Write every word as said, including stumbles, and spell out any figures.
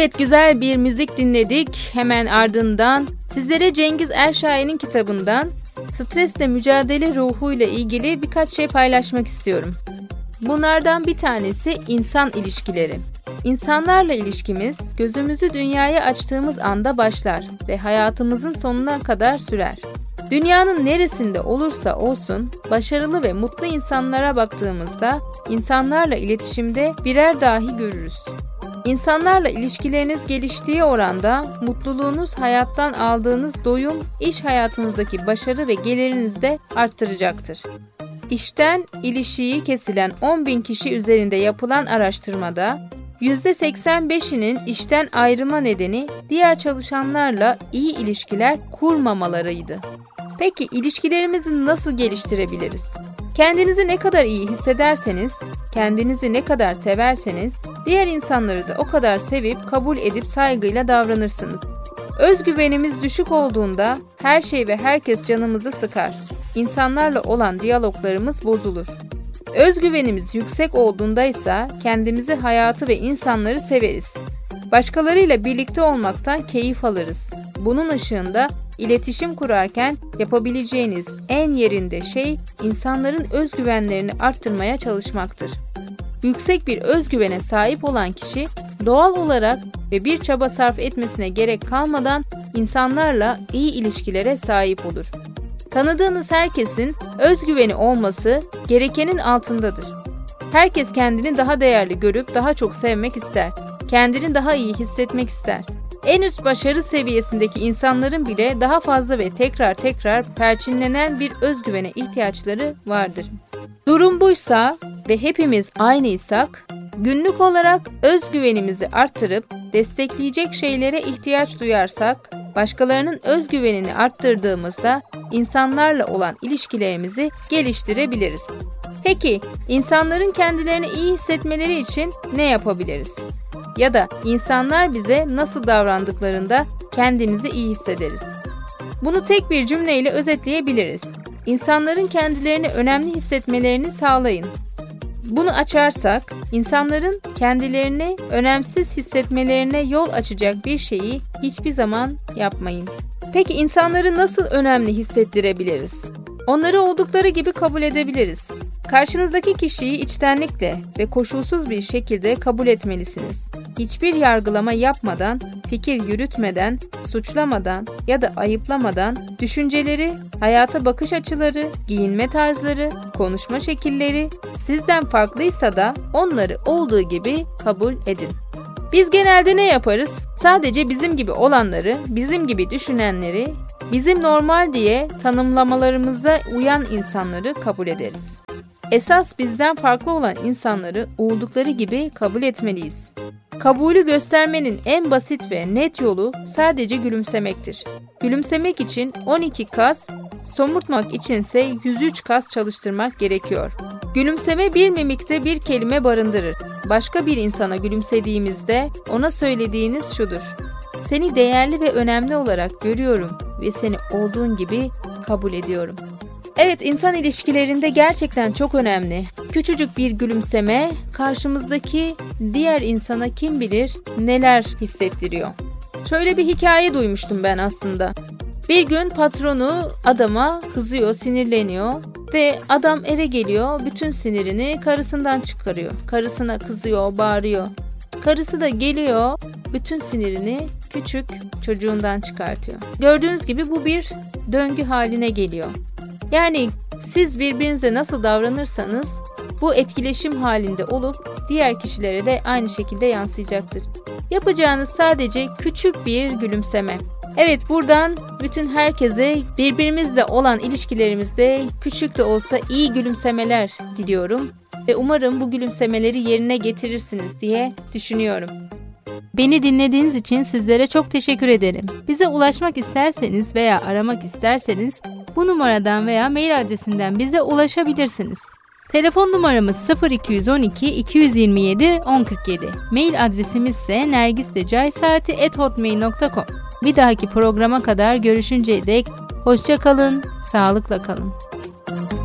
Evet, güzel bir müzik dinledik. Hemen ardından sizlere Cengiz Erşahin'in kitabından stresle mücadele ruhuyla ilgili birkaç şey paylaşmak istiyorum. Bunlardan bir tanesi insan ilişkileri. İnsanlarla ilişkimiz gözümüzü dünyaya açtığımız anda başlar ve hayatımızın sonuna kadar sürer. Dünyanın neresinde olursa olsun başarılı ve mutlu insanlara baktığımızda insanlarla iletişimde birer dahi görürüz. İnsanlarla ilişkileriniz geliştiği oranda mutluluğunuz hayattan aldığınız doyum iş hayatınızdaki başarı ve gelirinizi de arttıracaktır. İşten ilişiği kesilen on bin kişi üzerinde yapılan araştırmada yüzde seksen beşinin işten ayrılma nedeni diğer çalışanlarla iyi ilişkiler kurmamalarıydı. Peki ilişkilerimizi nasıl geliştirebiliriz? Kendinizi ne kadar iyi hissederseniz, kendinizi ne kadar severseniz, diğer insanları da o kadar sevip, kabul edip saygıyla davranırsınız. Özgüvenimiz düşük olduğunda her şey ve herkes canımızı sıkar. İnsanlarla olan diyaloglarımız bozulur. Özgüvenimiz yüksek olduğunda ise kendimizi, hayatı ve insanları severiz. Başkalarıyla birlikte olmaktan keyif alırız. Bunun ışığında iletişim kurarken yapabileceğiniz en yerinde şey insanların özgüvenlerini arttırmaya çalışmaktır. Yüksek bir özgüvene sahip olan kişi doğal olarak ve bir çaba sarf etmesine gerek kalmadan insanlarla iyi ilişkilere sahip olur. Tanıdığınız herkesin özgüveni olması gerekenin altındadır. Herkes kendini daha değerli görüp daha çok sevmek ister. Kendini daha iyi hissetmek ister. En üst başarı seviyesindeki insanların bile daha fazla ve tekrar tekrar perçinlenen bir özgüvene ihtiyaçları vardır. Durum buysa ve hepimiz aynıysak, günlük olarak özgüvenimizi arttırıp destekleyecek şeylere ihtiyaç duyarsak, başkalarının özgüvenini arttırdığımızda insanlarla olan ilişkilerimizi geliştirebiliriz. Peki, insanların kendilerini iyi hissetmeleri için ne yapabiliriz? Ya da insanlar bize nasıl davrandıklarında kendimizi iyi hissederiz? Bunu tek bir cümleyle özetleyebiliriz. İnsanların kendilerini önemli hissetmelerini sağlayın. Bunu açarsak, insanların kendilerini önemsiz hissetmelerine yol açacak bir şeyi hiçbir zaman yapmayın. Peki insanları nasıl önemli hissettirebiliriz? Onları oldukları gibi kabul edebiliriz. Karşınızdaki kişiyi içtenlikle ve koşulsuz bir şekilde kabul etmelisiniz. Hiçbir yargılama yapmadan, fikir yürütmeden, suçlamadan ya da ayıplamadan düşünceleri, hayata bakış açıları, giyinme tarzları, konuşma şekilleri sizden farklıysa da onları olduğu gibi kabul edin. Biz genelde ne yaparız? Sadece bizim gibi olanları, bizim gibi düşünenleri, bizim normal diye tanımlamalarımıza uyan insanları kabul ederiz. Esas bizden farklı olan insanları oldukları gibi kabul etmeliyiz. Kabulü göstermenin en basit ve net yolu sadece gülümsemektir. Gülümsemek için on iki kas, somurtmak içinse yüz üç kas çalıştırmak gerekiyor. Gülümseme bir mimikte bir kelime barındırır. Başka bir insana gülümsediğimizde ona söylediğiniz şudur: seni değerli ve önemli olarak görüyorum ve seni olduğun gibi kabul ediyorum. Evet, insan ilişkilerinde gerçekten çok önemli. Küçücük bir gülümseme karşımızdaki diğer insana kim bilir neler hissettiriyor. Şöyle bir hikaye duymuştum ben aslında. Bir gün patronu adama kızıyor, sinirleniyor ve adam eve geliyor, bütün sinirini karısından çıkarıyor. Karısına kızıyor, bağırıyor. Karısı da geliyor, bütün sinirini küçük çocuğundan çıkartıyor. Gördüğünüz gibi bu bir döngü haline geliyor. Yani siz birbirinize nasıl davranırsanız bu etkileşim halinde olup diğer kişilere de aynı şekilde yansıyacaktır. Yapacağınız sadece küçük bir gülümseme. Evet, buradan bütün herkese birbirimizle olan ilişkilerimizde küçük de olsa iyi gülümsemeler diliyorum ve umarım bu gülümsemeleri yerine getirirsiniz diye düşünüyorum. Beni dinlediğiniz için sizlere çok teşekkür ederim. Bize ulaşmak isterseniz veya aramak isterseniz bu numaradan veya mail adresinden bize ulaşabilirsiniz. Telefon numaramız sıfır iki on iki iki yirmi yedi on kırk yedi. Mail adresimiz ise nergisdecaisaati at hotmail nokta com. Bir dahaki programa kadar görüşünceye dek hoşça kalın, sağlıkla kalın.